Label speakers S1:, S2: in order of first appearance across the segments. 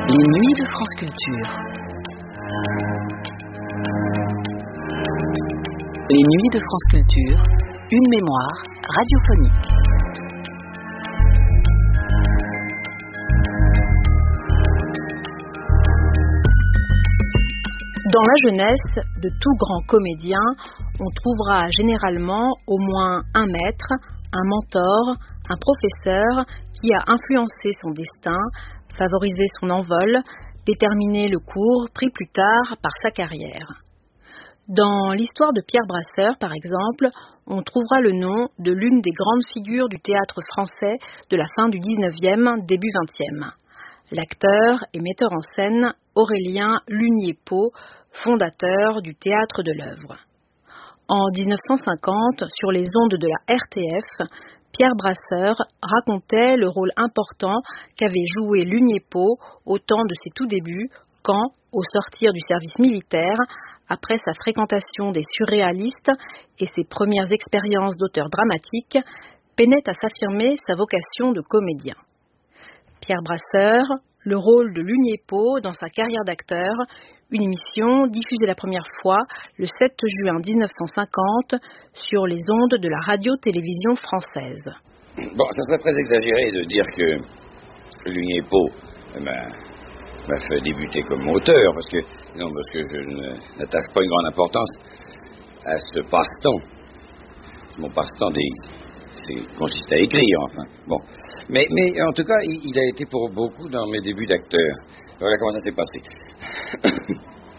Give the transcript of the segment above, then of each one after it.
S1: Les nuits de France Culture. Les nuits de France Culture, une mémoire radiophonique. Dans la jeunesse de tout grand comédien, on trouvera généralement au moins un maître, un mentor, un professeur qui a influencé son destin, favorisé son envol, déterminé le cours pris plus tard par sa carrière. Dans l'histoire de Pierre Brasseur, par exemple, on trouvera le nom de l'une des grandes figures du théâtre français de la fin du XIXe, début XXe. L'acteur et metteur en scène Aurélien Lunier-Pau, fondateur du Théâtre de l'Œuvre. En 1950, sur les ondes de la RTF, Pierre Brasseur racontait le rôle important qu'avait joué Lunier-Pau au temps de ses tout débuts, quand, au sortir du service militaire, après sa fréquentation des surréalistes et ses premières expériences d'auteur dramatique, peinait à s'affirmer sa vocation de comédien. Pierre Brasseur, le rôle de Lunier-Pau dans sa carrière d'acteur, une émission diffusée la première fois le 7 juin 1950 sur les ondes de la radio-télévision française.
S2: Bon, ça serait très exagéré de dire que Lunier-Pau m'a fait débuter comme auteur, parce que je n'attache pas une grande importance à ce passe-temps. Mon passe-temps consiste à écrire, enfin. Bon. Mais en tout cas, il a été pour beaucoup dans mes débuts d'acteur. Voilà comment ça s'est passé.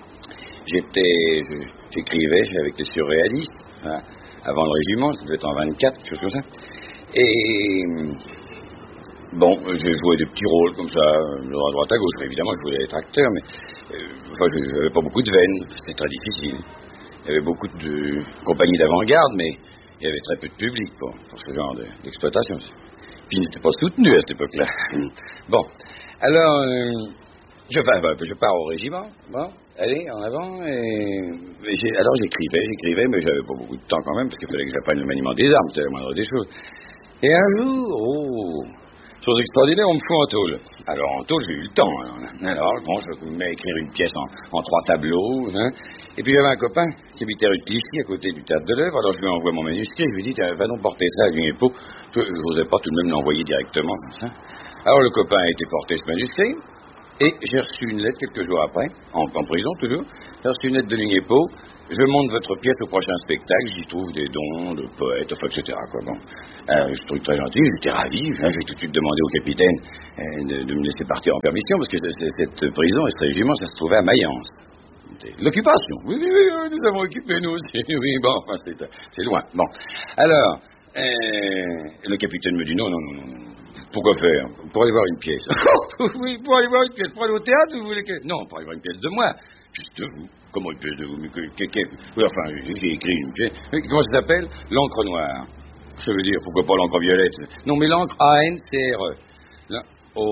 S2: J'écrivais avec les surréalistes, hein, avant le régiment, ça devait être en 24, quelque chose comme ça. Et bon, j'ai joué des petits rôles comme ça, à droite à gauche. Évidemment, je voulais être acteur, mais je n'avais pas beaucoup de veines, c'était très difficile. Il y avait beaucoup de compagnies d'avant-garde, mais il y avait très peu de public pour ce genre d'exploitation. Puis il n'était pas soutenu à cette époque-là. Bon, alors, je pars au régiment, bon, allez, en avant, alors j'écrivais, mais j'avais pas beaucoup de temps quand même, parce qu'il fallait que j'apprenne le maniement des armes, c'était la moindre des choses. Et un jour, chose extraordinaire, on me fout en tôle. Alors en tôle, j'ai eu le temps. Alors bon, je me mets à écrire une pièce en 3 tableaux. Hein. Et puis j'avais un copain qui habitait rue de Clichy, à côté du Théâtre de l'Œuvre. Alors je lui envoie mon manuscrit. Je lui dis, va donc porter ça à Lunier-Pau. Je n'osais pas tout de même l'envoyer directement comme ça. Alors le copain a été porter ce manuscrit. Et j'ai reçu une lettre quelques jours après, en prison toujours. J'ai reçu une lettre de Lunier-Pau. Je monte votre pièce au prochain spectacle, j'y trouve des dons de poètes, enfin, etc. Quoi. Bon. Je trouve très gentil, j'étais ravi. J'ai tout de suite demandé au capitaine de me laisser partir en permission, parce que cette prison et ce régiment, ça se trouvait à Mayence. L'occupation. Oui, nous avons occupé, nous aussi. Oui, bon, enfin, c'est loin. Bon. Alors, le capitaine me dit non. Pourquoi faire? Pour aller voir une pièce. Oui, pour aller voir une pièce. Pour aller au théâtre, vous voulez que... Non, pour aller voir une pièce de moi. Juste de vous. Comment une pièce de vous? Oui, enfin, j'ai écrit une pièce. Comment ça s'appelle? L'encre noire. Ça veut dire, pourquoi pas l'encre violette? Non, mais l'encre A-N-C-R-E. Là,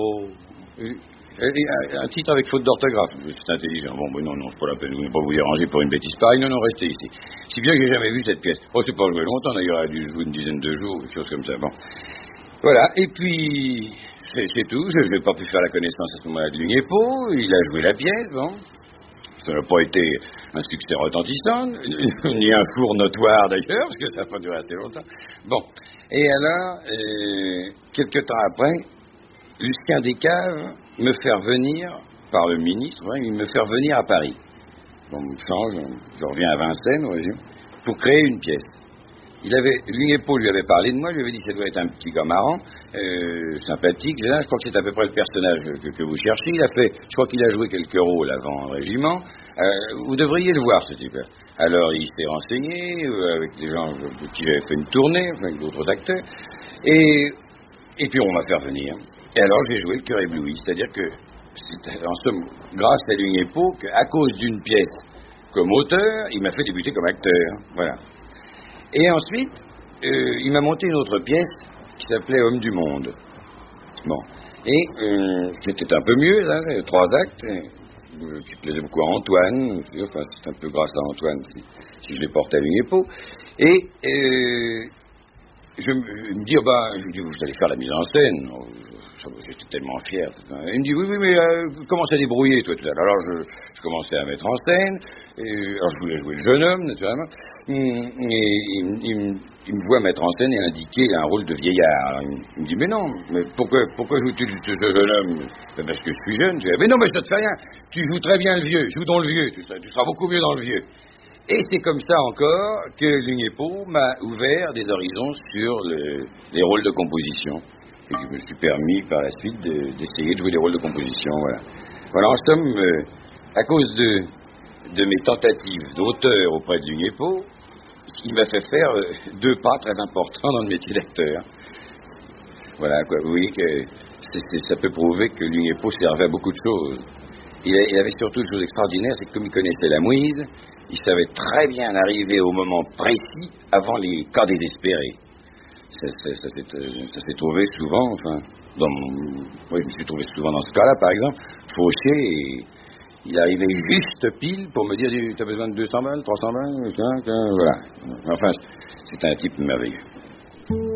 S2: un titre avec faute d'orthographe. C'est intelligent. Bon, non, c'est pas la peine. Vous ne pas vous déranger pour une bêtise pareille. Non, restez ici. Si bien que j'ai jamais vu cette pièce. Oh, c'est pas joué longtemps, d'ailleurs. Elle a dû jouer une dizaine de jours, quelque chose comme ça. Bon. Voilà, et puis, c'est tout. Je n'ai pas pu faire la connaissance à ce moment-là de Lunier-Pau. Il a joué la pièce, bon. Ça n'a pas été un succès retentissant, ni un four notoire d'ailleurs, parce que ça n'a pas duré assez longtemps. Bon, et alors, quelques temps après, Lucien Descaves me fait venir, par le ministre, il me fait venir à Paris. Bon, je reviens à Vincennes, au régime, pour créer une pièce. Lunier-Pau lui avait parlé de moi, lui avait dit ça doit être un petit gars marrant, sympathique, je crois que c'est à peu près le personnage que vous cherchez. Je crois qu'il a joué quelques rôles avant le régiment. Vous devriez le voir, ce type-là. Alors il s'est renseigné avec des gens qui avaient fait une tournée, avec d'autres acteurs, et puis on m'a fait venir. Et alors j'ai joué le cœur ébloui, c'est-à-dire que c'est en somme grâce à Lunier-Pau qu'à cause d'une pièce comme auteur, il m'a fait débuter comme acteur. Voilà. Et ensuite, il m'a monté une autre pièce qui s'appelait Homme du Monde. Bon. Et c'était un peu mieux, là, 3 actes, qui plaisait beaucoup à Antoine. Enfin, c'est un peu grâce à Antoine si je l'ai porté à Lunier-Pau. Et je me dis, vous allez faire la mise en scène. j'étais tellement fier. Il me dit, oui, mais commence à débrouiller, toi, tout à l'heure. Alors, je commençais à mettre en scène. Alors, je voulais jouer le jeune homme, naturellement. Et il me voit mettre en scène et indiquer un rôle de vieillard. Alors, il me dit, mais non, mais pourquoi joues-tu ce jeune homme? Parce que je suis jeune. Mais non, mais ça te fait rien. Tu joues très bien le vieux. Joue dans le vieux. Tu seras beaucoup mieux dans le vieux. Et c'est comme ça encore que l'Uniepo m'a ouvert des horizons sur les rôles de composition. Et je me suis permis par la suite d'essayer de jouer des rôles de composition. Voilà, en somme, à cause de mes tentatives d'auteur auprès de l'Uniepo, il m'a fait faire 2 pas très importants dans le métier d'acteur. Voilà, quoi. Vous voyez que ça peut prouver que l'Uniepo servait à beaucoup de choses. Il avait surtout une chose extraordinaire, c'est que comme il connaissait la mouise, il savait très bien arriver au moment précis avant les cas désespérés. Ça s'est trouvé souvent, enfin, oui, je me suis trouvé souvent dans ce cas-là, par exemple, fauché, et il arrivait juste pile pour me dire, tu as besoin de 200 balles, 300 balles, voilà. Enfin, c'est un type merveilleux.